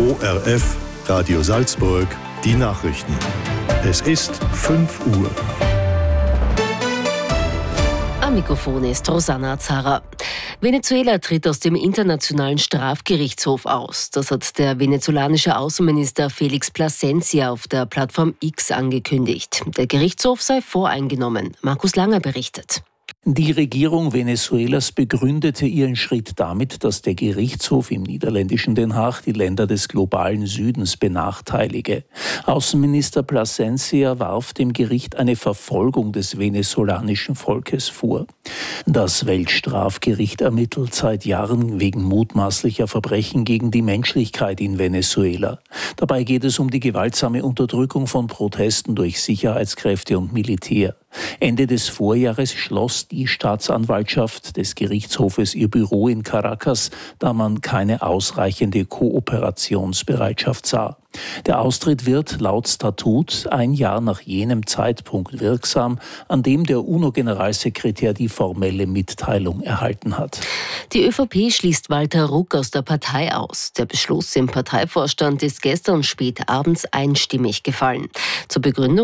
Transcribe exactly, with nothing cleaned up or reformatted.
O R F, Radio Salzburg, die Nachrichten. Es ist fünf Uhr. Am Mikrofon ist Rosanna Azara. Venezuela tritt aus dem Internationalen Strafgerichtshof aus. Das hat der venezolanische Außenminister Felix Plasencia auf der Plattform X angekündigt. Der Gerichtshof sei voreingenommen. Markus Langer berichtet. Die Regierung Venezuelas begründete ihren Schritt damit, dass der Gerichtshof im niederländischen Den Haag die Länder des globalen Südens benachteilige. Außenminister Plasencia warf dem Gericht eine Verfolgung des venezolanischen Volkes vor. Das Weltstrafgericht ermittelt seit Jahren wegen mutmaßlicher Verbrechen gegen die Menschlichkeit in Venezuela. Dabei geht es um die gewaltsame Unterdrückung von Protesten durch Sicherheitskräfte und Militär. Ende des Vorjahres schloss die Staatsanwaltschaft des Gerichtshofes ihr Büro in Caracas, da man keine ausreichende Kooperationsbereitschaft sah. Der Austritt wird laut Statut ein Jahr nach jenem Zeitpunkt wirksam, an dem der UNO-Generalsekretär die formelle Mitteilung erhalten hat. Die ÖVP schließt Walter Ruck aus der Partei aus. Der Beschluss im Parteivorstand ist gestern spät abends einstimmig gefallen. Zur Begründung